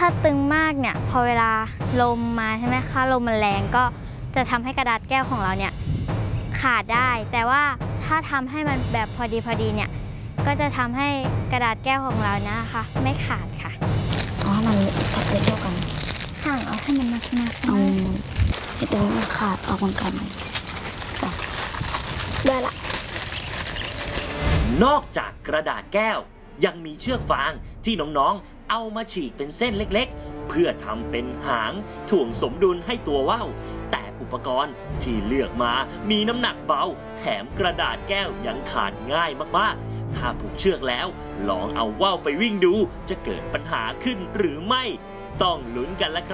ถ้าตึงมากเนี่ยพอเวลาลมมาใช่ไหมคะลมมันแรงก็จะทำให้กระดาษแก้วของเราเนี่ยขาดได้แต่ว่าถ้าทำให้มันแบบพอดีเนี่ยก็จะทำให้กระดาษแก้วของเรานะคะไม่ขาดค่ะเอาให้มันเท่ากันห่างเอาให้มันหนักๆเอาให้ตรงนี้ขาดออกมันกันได้ละนอกจากกระดาษแก้วยังมีเชือกฟางที่น้องๆเอามาฉีกเป็นเส้นเล็กๆเพื่อทำเป็นหางถ่วงสมดุลให้ตัวว่าวแต่อุปกรณ์ที่เลือกมามีน้ำหนักเบาแถมกระดาษแก้วยังขาดง่ายมากๆถ้าผูกเชือกแล้วลองเอาว่าวไปวิ่งดูจะเกิดปัญหาขึ้นหรือไม่ต้องลุ้นกันละครับ